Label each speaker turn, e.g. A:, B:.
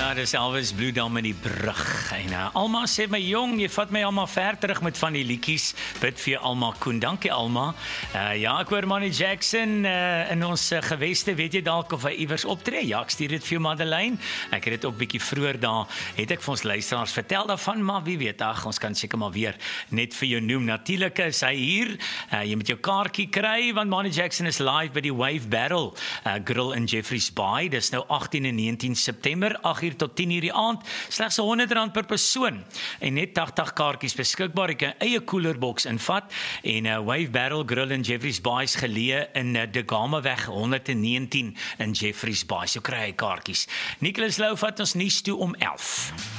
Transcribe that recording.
A: Ja, dis Elvis Bloedam in die brug. En Alma sê my jong, jy vat my Alma ver terug met van die liedjies. Bid vir Alma Koen. Dankie Alma. Ja, ek hoor Manny Jackson in ons geweste, weet jy dalk of hy iewers optree? Ja, ek stuur dit vir jou Madeleine. Ek het dit ook bietjie vroeër daar, het ek vir ons luisteraars vertel daarvan, maar wie weet, ons kan seker maar weer net vir jou noem. Natuurlik is hy hier. Jy moet jou kaartjie kry, want Manny Jackson is live by die Wave Battle Grill in Jeffreys Bay. Dis nou 18 en 19 September, 8 uur tot 10 uur die aand, slegs R100 per persoon en net 80 kaartjies beskikbaar. Jy kan eie koelerbox invat en Wave Battle Grill in Jeffreys Bay is geleë in De Gamaweg 119 in Jeffreys Bay. So kry jy kaartjies. Nicholas Lou vat ons nuus toe om 11.